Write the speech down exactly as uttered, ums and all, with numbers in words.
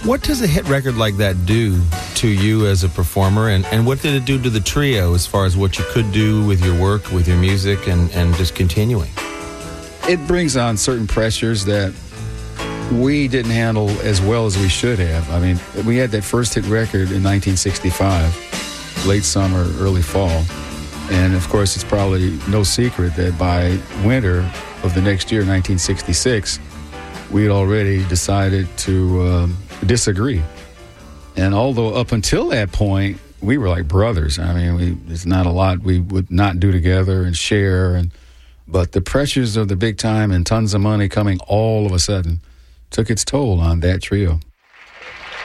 What does a hit record like that do to you as a performer, and, and what did it do to the trio as far as what you could do with your work, with your music, and, and just continuing? It brings on certain pressures that we didn't handle as well as we should have. I mean, we had that first hit record in nineteen sixty-five, late summer, early fall. And, of course, it's probably no secret that by winter of the next year, nineteen sixty-six, we had already decided to um, disagree. And although up until that point, we were like brothers. I mean, we, there's not a lot we would not do together and share. And but the pressures of the big time and tons of money coming all of a sudden took its toll on that trio.